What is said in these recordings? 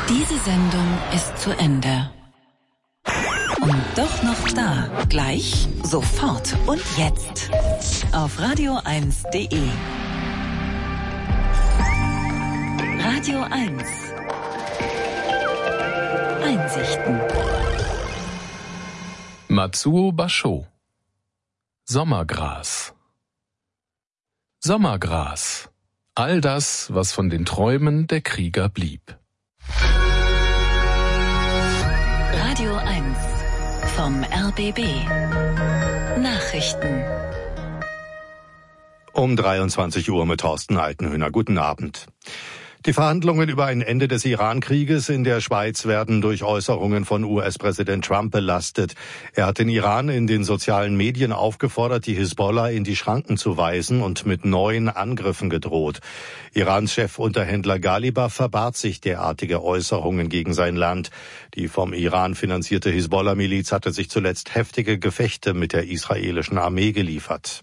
Diese Sendung ist zu Ende. Und doch noch da. Gleich, sofort und jetzt. Auf radio1.de. Radio 1. Einsichten. Matsuo Basho. Sommergras. Sommergras. All das, was von den Träumen der Krieger blieb. Radio 1 vom RBB. Nachrichten. Um 23 Uhr mit Thorsten Altenhöhner. Guten Abend. Die Verhandlungen über ein Ende des Iran-Krieges in der Schweiz werden durch Äußerungen von US-Präsident Trump belastet. Er hat den Iran in den sozialen Medien aufgefordert, die Hisbollah in die Schranken zu weisen und mit neuen Angriffen gedroht. Irans Chefunterhändler Ghalibaf verbat sich derartige Äußerungen gegen sein Land. Die vom Iran finanzierte Hisbollah-Miliz hatte sich zuletzt heftige Gefechte mit der israelischen Armee geliefert.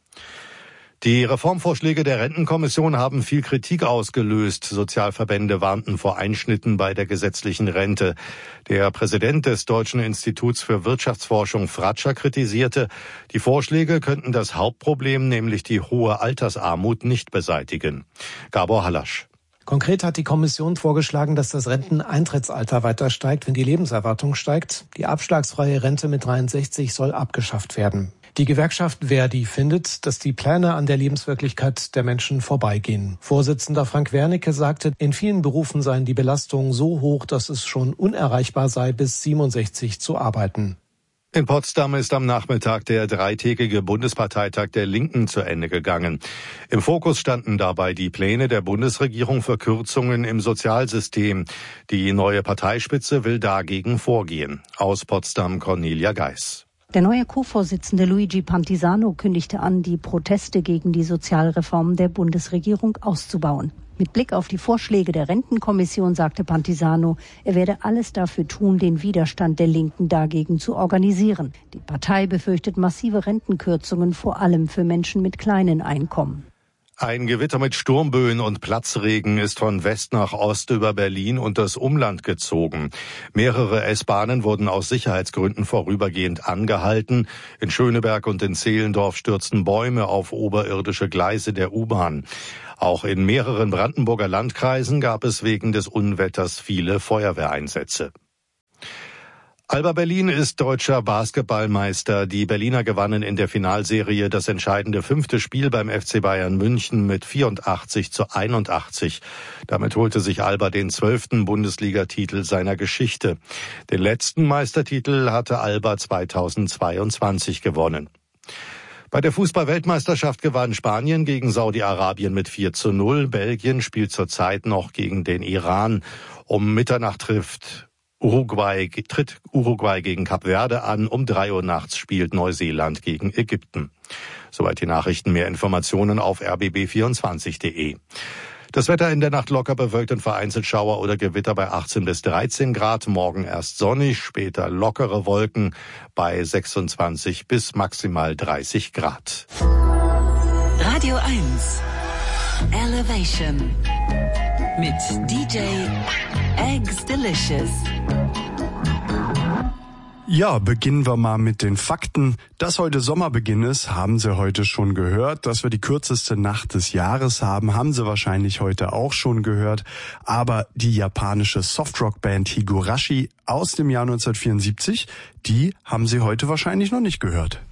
Die Reformvorschläge der Rentenkommission haben viel Kritik ausgelöst. Sozialverbände warnten vor Einschnitten bei der gesetzlichen Rente. Der Präsident des Deutschen Instituts für Wirtschaftsforschung, Fratscher, kritisierte, die Vorschläge könnten das Hauptproblem, nämlich die hohe Altersarmut, nicht beseitigen. Gabor Hallasch. Konkret hat die Kommission vorgeschlagen, dass das Renteneintrittsalter weiter steigt, wenn die Lebenserwartung steigt. Die abschlagsfreie Rente mit 63 soll abgeschafft werden. Die Gewerkschaft Verdi findet, dass die Pläne an der Lebenswirklichkeit der Menschen vorbeigehen. Vorsitzender Frank Wernicke sagte, in vielen Berufen seien die Belastungen so hoch, dass es schon unerreichbar sei, bis 67 zu arbeiten. In Potsdam ist am Nachmittag der dreitägige Bundesparteitag der Linken zu Ende gegangen. Im Fokus standen dabei die Pläne der Bundesregierung für Kürzungen im Sozialsystem. Die neue Parteispitze will dagegen vorgehen. Aus Potsdam Cornelia Geis. Der neue Co-Vorsitzende Luigi Pantisano kündigte an, die Proteste gegen die Sozialreformen der Bundesregierung auszubauen. Mit Blick auf die Vorschläge der Rentenkommission sagte Pantisano, er werde alles dafür tun, den Widerstand der Linken dagegen zu organisieren. Die Partei befürchtet massive Rentenkürzungen, vor allem für Menschen mit kleinen Einkommen. Ein Gewitter mit Sturmböen und Platzregen ist von West nach Ost über Berlin und das Umland gezogen. Mehrere S-Bahnen wurden aus Sicherheitsgründen vorübergehend angehalten. In Schöneberg und in Zehlendorf stürzten Bäume auf oberirdische Gleise der U-Bahn. Auch in mehreren Brandenburger Landkreisen gab es wegen des Unwetters viele Feuerwehreinsätze. Alba Berlin ist deutscher Basketballmeister. Die Berliner gewannen in der Finalserie das entscheidende 5. Spiel beim FC Bayern München mit 84-81. Damit holte sich Alba den 12. Bundesligatitel seiner Geschichte. Den letzten Meistertitel hatte Alba 2022 gewonnen. Bei der Fußball-Weltmeisterschaft gewann Spanien gegen Saudi-Arabien mit 4-0. Belgien spielt zurzeit noch gegen den Iran. Um Mitternacht tritt Uruguay gegen Kap Verde an. Um 3 Uhr nachts spielt Neuseeland gegen Ägypten. Soweit die Nachrichten. Mehr Informationen auf rbb24.de. Das Wetter in der Nacht locker bewölkt und vereinzelt Schauer oder Gewitter bei 18 bis 13 Grad. Morgen erst sonnig, später lockere Wolken bei 26 bis maximal 30 Grad. Radio 1. Elevation. Mit DJ Eggs Delicious. Ja, beginnen wir mal mit den Fakten. Dass heute Sommerbeginn ist, haben Sie heute schon gehört. Dass wir die kürzeste Nacht des Jahres haben, haben Sie wahrscheinlich heute auch schon gehört. Aber die japanische Softrock-Band Higurashi aus dem Jahr 1974, die haben Sie heute wahrscheinlich noch nicht gehört.